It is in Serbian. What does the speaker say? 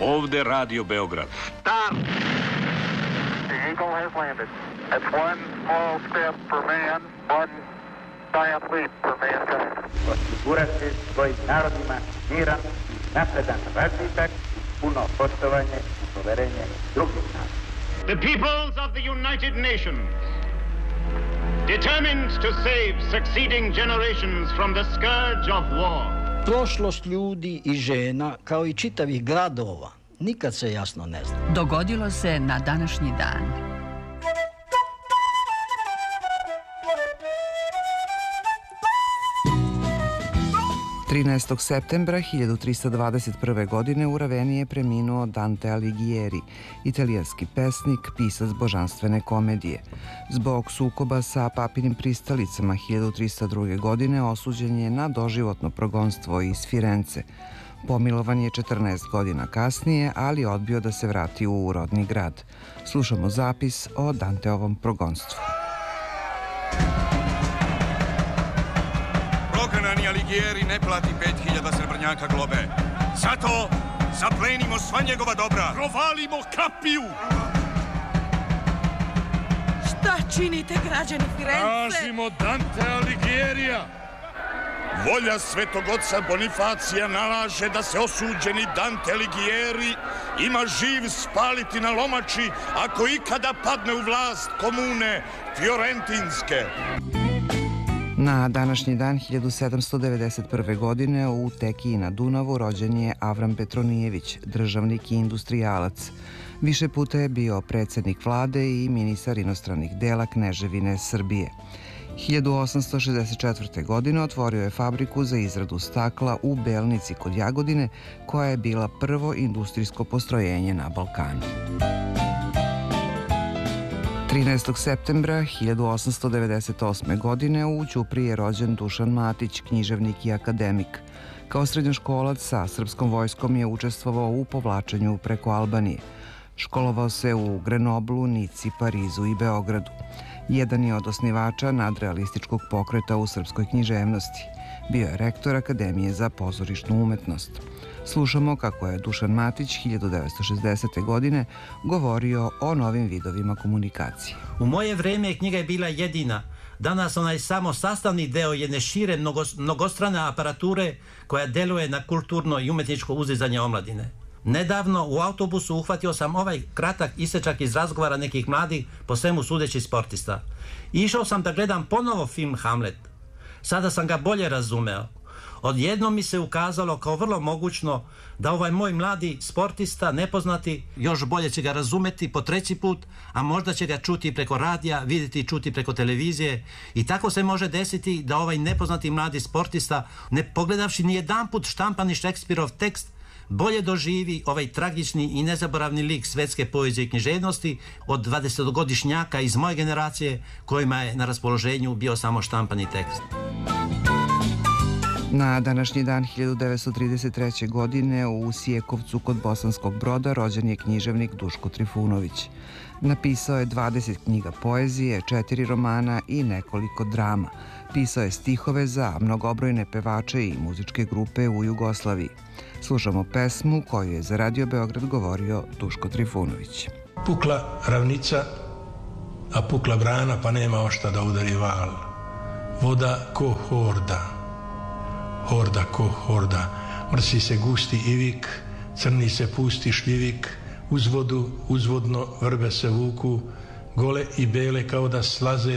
Ovde Radio Beograd. Start! The Eagle has landed. That's one small step for man, one giant leap for mankind. Osigurati svojim narodima miran i napredan razvitak, puno poštovanje i poverenje drugih naroda. The peoples of the United Nations, determined to save succeeding generations from the scourge of war. Prošlost ljudi i žena, kao i čitavih gradova, nikad se jasno ne zna. Dogodilo se na današnji dan. 13. septembra 1321. godine u Raveni je preminuo Dante Alighieri, italijanski pesnik, pisac božanstvene komedije. Zbog sukoba sa papinim pristalicama 1302. godine osuđen je na doživotno progonstvo iz Firence. Pomilovan je 14 godina kasnije, ali odbio da se vrati u rodni grad. Slušamo zapis o Danteovom progonstvu. Proganani Alighieri ne plati 5000 srebrnjaka globe. Zato zaplenimo sva njegova dobra. Provalimo kapiju! Šta činite, građani Firence? Tražimo Dante Alighierija! Volja svetog oca Bonifacija nalaže da se osuđeni Dante Alighieri ima živ spaliti na lomači ako ikada padne u vlast komune Fiorentinske. Na današnji dan 1791. godine u Tekiji na Dunavu rođen je Avram Petronijević, državnik i industrijalac. Više puta je bio predsjednik vlade i ministar inostranih dela Kneževine Srbije. 1864. godine otvorio je fabriku za izradu stakla u Belnici kod Jagodine, koja je bila prvo industrijsko postrojenje na Balkanu. 13. septembra 1898. godine u Ćupriji je rođen Dušan Matić, književnik i akademik. Kao srednjoškolac sa srpskom vojskom je učestvovao u povlačenju preko Albanije. Školovao se u Grenoblu, Nici, Parizu i Beogradu. Jedan je od osnivača nadrealističkog pokreta u srpskoj književnosti. Bio je rektor Akademije za pozorišnu umetnost. Slušamo kako je Dušan Matić 1960. godine govorio o novim vidovima komunikacije. U moje vreme knjiga je bila jedina. Danas ona je samo sastavni deo jedne šire mnogostrane aparature koja deluje na kulturno i umetničko uzizanje omladine. Nedavno u autobusu uhvatio sam ovaj kratak isečak iz razgovara nekih mladih, po svemu sudeći sportista. Išao sam da gledam ponovo film Hamlet. Sada sam ga bolje razumeo. Odjednom mi se ukazalo kao vrlo mogućno da ovaj moj mladi sportista, nepoznati, još bolje će ga razumeti po treći put, a možda će ga čuti preko radija, vidjeti i čuti preko televizije. I tako se može desiti da ovaj nepoznati mladi sportista, ne pogledavši ni jedan put štampani Šekspirov tekst, bolje doživi ovaj tragični i nezaboravni lik svetske poezije i književnosti od 20-godišnjaka iz moje generacije kojima je na raspoloženju bio samo štampani tekst. Na današnji dan 1933. godine u Sijekovcu kod Bosanskog Broda rođen je književnik Duško Trifunović. Napisao je 20 knjiga poezije, 4 romana i nekoliko drama. Pisao je stihove za mnogobrojne pevače i muzičke grupe u Jugoslaviji. Slušamo pesmu koju je za Radio Beograd govorio Duško Trifunović. Pukla ravnica, a pukla brana, pa nema ošta da udari val. Voda ko horda, horda ko horda. Mrsi se gusti ivik, crni se pusti šljivik, uz vodu, uzvodno vrbe se vuku, gole i bele kao da slaze